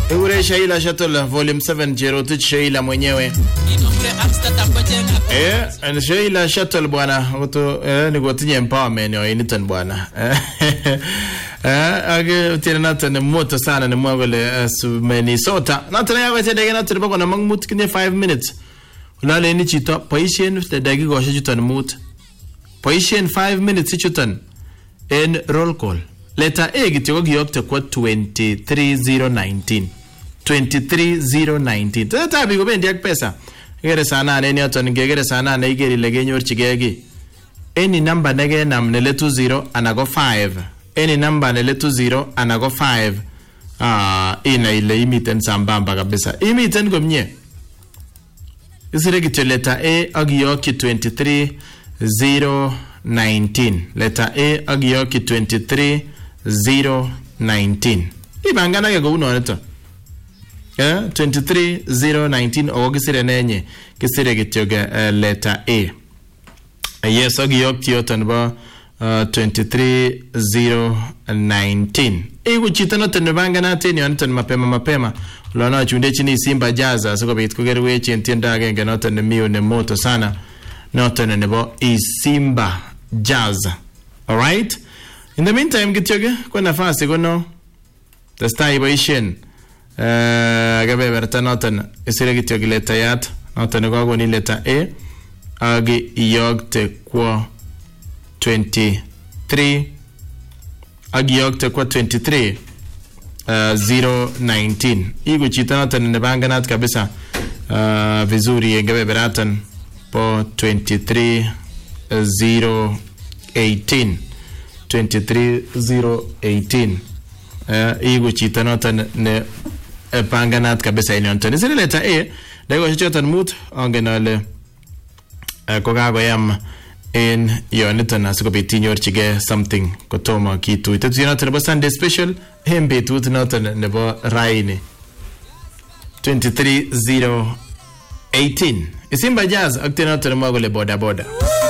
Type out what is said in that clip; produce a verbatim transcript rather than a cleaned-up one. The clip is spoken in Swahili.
Eure Sheila Shuttle volume seven Jerotich Sheila mwenyewe. Eh, and Sheila Shuttle bwana, uto eh ni gotinye empowerment yo initon bwana. Eh, age tena nata ne moto sana ne mwagole su Minnesota. Nata ya wete dege nata bako na mangmut kine five minutes. Ulale ni chito paishen de dege go chutan mut. Paishen five minutes chutan en roll call. Letter A gityo giyokte kwa twenty-three zero nineteen. twenty-three zero nineteen. Tata bigo bendi ak pesa. Gere sana ne nyoton ngegere sana ne igeri lege nyorchigegi. Any number nege nam ne letu zero anago five. Any number ne letu zero anago five. Ah, ina ile imiten sambamba kabisa. Imiten komnye. Isire gityo letter A agiyoki twenty-three zero nineteen. Letter A agiyoki twenty-three zero nineteen. Ibangana ke go uno neto. Eh twenty-three zero nineteen o gisire nenye gisire gityoga uh, letter A. Uh, yes agiyokti yotan ba uh, twenty-three zero nineteen. Ego chitano tenbangana teni anton mapema mapema. Lona chunde chini Simba Jaza siko bit kugerwe chentienda agenge notan ne mio ne moto sana. Notan ne bo Simba Jaza. All right? In the meantime, gityoge kwa nafasi kono testai baishen eh gabe berta notan isire gityoge leta yat notan ko ni leta A agi yogte kwa twenty-three agi yogte kwa twenty-three zero nineteen. Igu chita notan ne banganat kabisa uh, vizuri gabe beratan po twenty-three zero eighteen. twenty-three zero eighteen. Eh igu chita notan ne panganat kabisa ini Anthony. Sile leta A dago chotan mut angenale ko gago yam in yonitan asiko betinyor chige something kotoma kitu. Itetu yonatan bo Sunday special hembe tut notan ne bo raini twenty-three zero eighteen. Isimba Jazz akte notan mo gole boda boda.